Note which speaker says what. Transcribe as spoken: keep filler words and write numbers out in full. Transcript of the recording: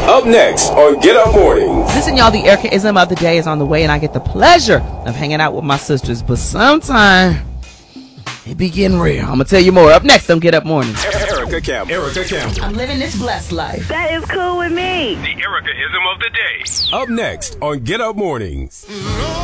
Speaker 1: Up next on Get Up Mornings.
Speaker 2: Listen, y'all, the Erica-ism of the day is on the way, and I get the pleasure of hanging out with my sisters. But sometime it be getting real. I'm going to tell you more. Up next on Get Up Mornings.
Speaker 1: Erica Campbell. Erica Campbell.
Speaker 2: I'm living this blessed life.
Speaker 3: That is cool with me.
Speaker 1: The Erica-ism of the day. Up next on Get Up Mornings.